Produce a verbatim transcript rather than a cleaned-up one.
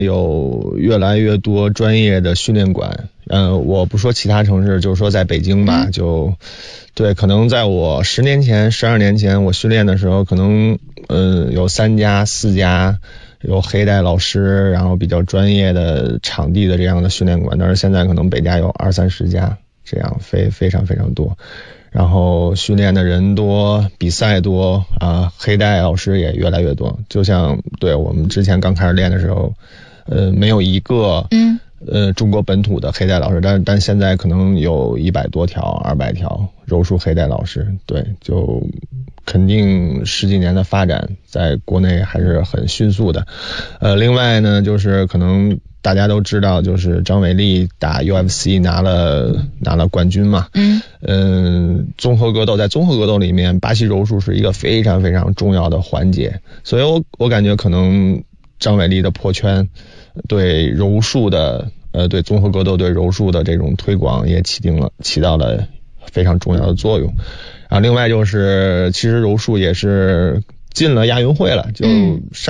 有越来越多专业的训练馆，嗯、呃，我不说其他城市，就是说在北京吧，嗯、就对，可能在我十年前、十二年前我训练的时候，可能嗯、呃、有三家、四家有黑带老师，然后比较专业的场地的这样的训练馆，但是现在可能北大有二三十家，这样非非常非常多。然后训练的人多，比赛多啊，黑带老师也越来越多。就像对我们之前刚开始练的时候，呃，没有一个嗯呃中国本土的黑带老师，但但现在可能有一百多条、二百条柔术黑带老师。对，就肯定十几年的发展，在国内还是很迅速的。呃，另外呢，就是可能大家都知道，就是张伟丽打 U F C 拿了拿了冠军嘛。嗯。嗯，综合格斗在综合格斗里面，巴西柔术是一个非常非常重要的环节，所以我我感觉可能张伟丽的破圈对柔术的呃对综合格斗对柔术的这种推广也起定了起到了非常重要的作用。啊，另外就是其实柔术也是进了亚运会了，就上。